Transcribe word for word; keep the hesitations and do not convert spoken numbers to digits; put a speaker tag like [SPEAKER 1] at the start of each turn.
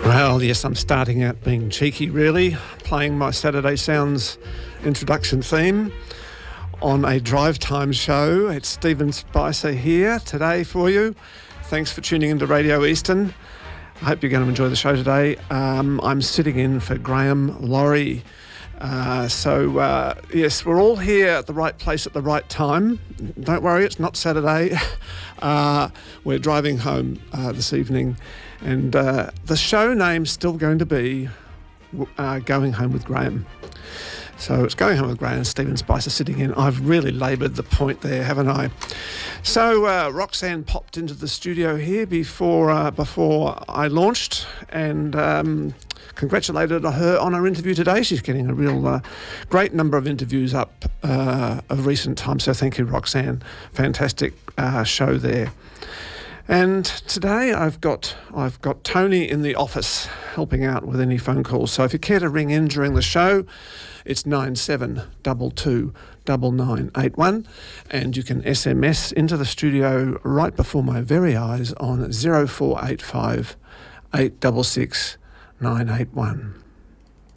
[SPEAKER 1] Well, yes, I'm starting out being cheeky, really, playing my Saturday Sounds introduction theme on a drive time show. It's Stephen Spicer here today for you. Thanks for tuning into Radio Eastern. I hope you're going to enjoy the show today. Um, I'm sitting in for Graham Laurie. Uh, so, uh, yes, we're all here at the right place at the right time. Don't worry, it's not Saturday. uh, we're driving home uh, this evening. And uh, the show name's still going to be uh, Going Home with Graham. So it's Going Home with Graham, Stephen Spicer sitting in. I've really laboured the point there, haven't I? So uh, Roxanne popped into the studio here before uh, before I launched and um, congratulated her on her interview today. She's getting a real uh, great number of interviews up uh, of recent times. So thank you, Roxanne. Fantastic uh, show there. And today I've got I've got Tony in the office helping out with any phone calls. So if you care to ring in during the show, it's nine seven two two nine nine eight one, and you can S M S into the studio right before my very eyes on zero four eight five eight six six nine eight one.